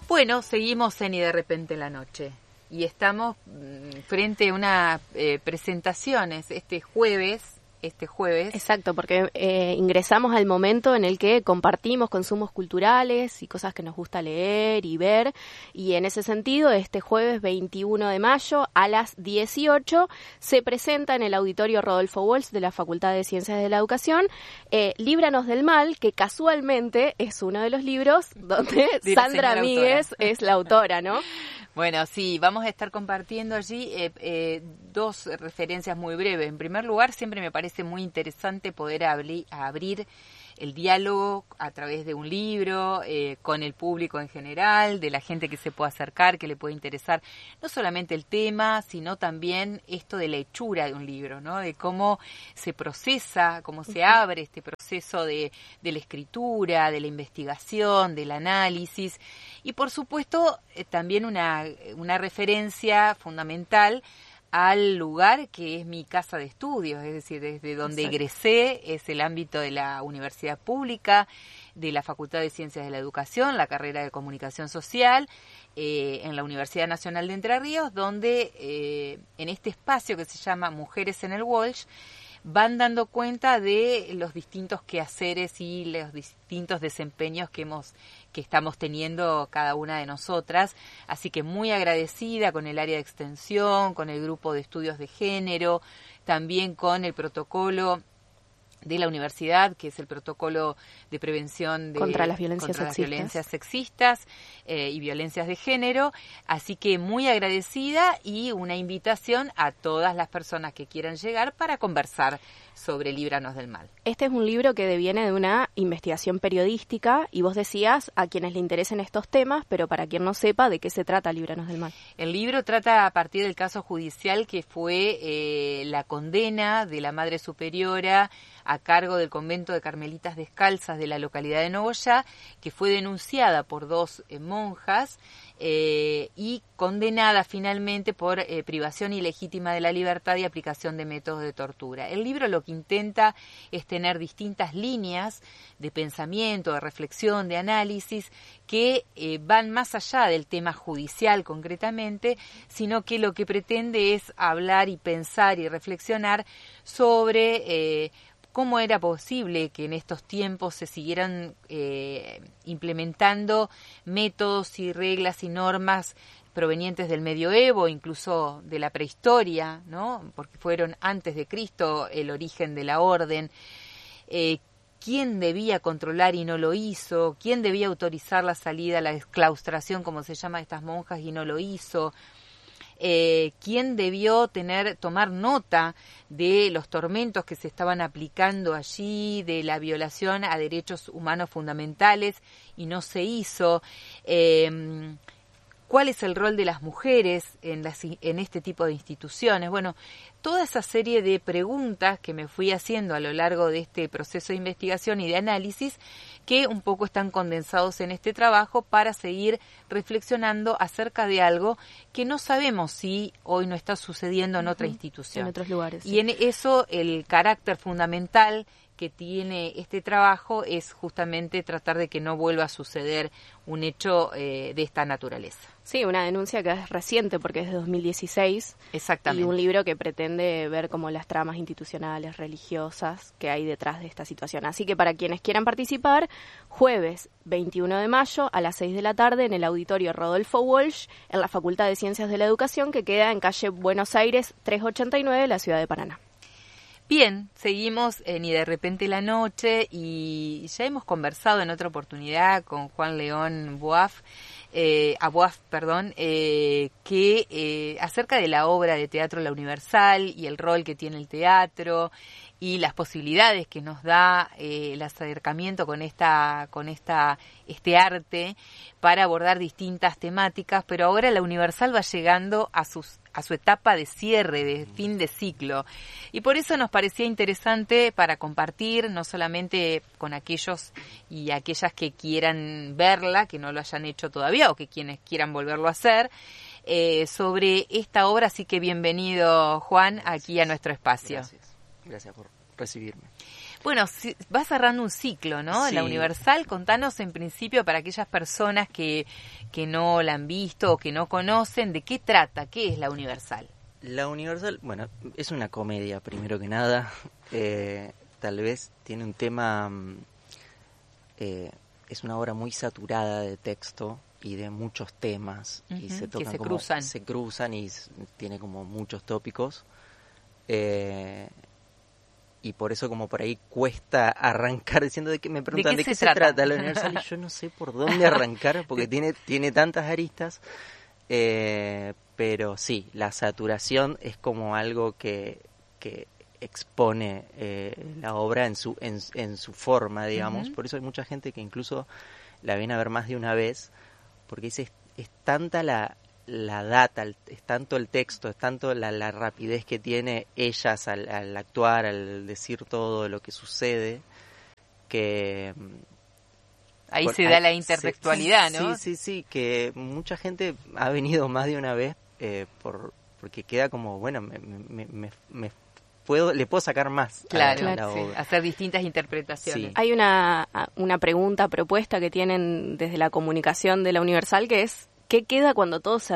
Bueno, seguimos en Y de repente la noche y estamos frente a una presentaciones este jueves. Exacto, porque ingresamos al momento en el que compartimos consumos culturales y cosas que nos gusta leer y ver, y en ese sentido, este jueves 21 de mayo a las 18 se presenta en el Auditorio Rodolfo Walsh de la Facultad de Ciencias de la Educación, Líbranos del Mal, que casualmente es uno de los libros donde Sandra Míguez es la autora, ¿no? Bueno, sí, vamos a estar compartiendo allí dos referencias muy breves. En primer lugar, siempre me parece muy interesante poder abrir el diálogo a través de un libro, con el público en general, de la gente que se puede acercar, que le puede interesar no solamente el tema, sino también esto de la hechura de un libro, ¿no? De cómo se procesa, cómo se abre este proceso de la escritura, de la investigación, del análisis, y por supuesto también una referencia fundamental al lugar que es mi casa de estudios, es decir, desde donde egresé, es el ámbito de la universidad pública, de la Facultad de Ciencias de la Educación, la carrera de Comunicación Social, en la Universidad Nacional de Entre Ríos, donde en este espacio que se llama Mujeres en el Walsh, van dando cuenta de los distintos quehaceres y los distintos desempeños que estamos teniendo cada una de nosotras, así que muy agradecida con el área de extensión, con el grupo de estudios de género, también con el protocolo de la universidad, que es el protocolo de prevención contra las violencias sexistas y violencias de género, así que muy agradecida y una invitación a todas las personas que quieran llegar para conversar sobre Líbranos del Mal. Este es un libro que deviene de una investigación periodística y vos decías a quienes le interesen estos temas, pero para quien no sepa de qué se trata Líbranos del Mal. El libro trata a partir del caso judicial que fue la condena de la Madre Superiora a cargo del convento de Carmelitas Descalzas de la localidad de Nogoyá, que fue denunciada por dos monjas y condenada finalmente por privación ilegítima de la libertad y aplicación de métodos de tortura. El libro lo que intenta es tener distintas líneas de pensamiento, de reflexión, de análisis que van más allá del tema judicial concretamente, sino que lo que pretende es hablar y pensar y reflexionar sobre cómo era posible que en estos tiempos se siguieran implementando métodos y reglas y normas provenientes del medioevo, incluso de la prehistoria, ¿no? Porque fueron antes de Cristo el origen de la orden. ¿Quién debía controlar y no lo hizo? ¿Quién debía autorizar la salida, la exclaustración, como se llama, de estas monjas y no lo hizo? ¿Quién debió tomar nota de los tormentos que se estaban aplicando allí, de la violación a derechos humanos fundamentales y no se hizo? ¿Cuál es el rol de las mujeres en este tipo de instituciones? Bueno, toda esa serie de preguntas que me fui haciendo a lo largo de este proceso de investigación y de análisis, que un poco están condensados en este trabajo para seguir reflexionando acerca de algo que no sabemos si hoy no está sucediendo en otra institución. En otros lugares. Y en eso el carácter fundamental que tiene este trabajo es justamente tratar de que no vuelva a suceder un hecho de esta naturaleza. Sí, una denuncia que es reciente porque es de 2016. Exactamente. Y un libro que pretende ver como las tramas institucionales, religiosas que hay detrás de esta situación. Así que para quienes quieran participar, jueves 21 de mayo a las 6 de la tarde en el Auditorio Rodolfo Walsh, en la Facultad de Ciencias de la Educación, que queda en calle Buenos Aires 389, la ciudad de Paraná. Bien, seguimos en Y de repente la noche y ya hemos conversado en otra oportunidad con Juan León Boaf, que acerca de la obra de teatro La Universal y el rol que tiene el teatro y las posibilidades que nos da el acercamiento con este arte para abordar distintas temáticas, pero ahora La Universal va llegando a su etapa de cierre, de fin de ciclo. Y por eso nos parecía interesante para compartir, no solamente con aquellos y aquellas que quieran verla, que no lo hayan hecho todavía, o que quienes quieran volverlo a hacer, sobre esta obra. Así que bienvenido, Juan, aquí a nuestro espacio. Gracias por recibirme. Bueno, va cerrando un ciclo, ¿no? Sí. La Universal, contanos en principio para aquellas personas que no la han visto o que no conocen, ¿de qué trata? ¿Qué es la Universal? La Universal, bueno, es una comedia primero que nada. Tal vez tiene un tema, es una obra muy saturada de texto y de muchos temas. Y se tocan que se como, cruzan. Se cruzan y tiene como muchos tópicos. Y por eso como por ahí cuesta arrancar diciendo me preguntan ¿de qué se trata la Universal? Y yo no sé por dónde arrancar porque tiene tantas aristas. Pero sí, la saturación es como algo que expone la obra en su forma, digamos. Por eso hay mucha gente que incluso la viene a ver más de una vez, porque es tanta la data, es tanto el texto, es tanto la rapidez que tiene ellas al actuar, al decir todo lo que sucede, que... Ahí se da la intertextualidad, ¿no? Sí, que mucha gente ha venido más de una vez porque queda como, bueno, le puedo sacar más a la obra. Hacer distintas interpretaciones. Sí. Hay una propuesta que tienen desde la comunicación de la Universal que es ¿qué queda cuando todo se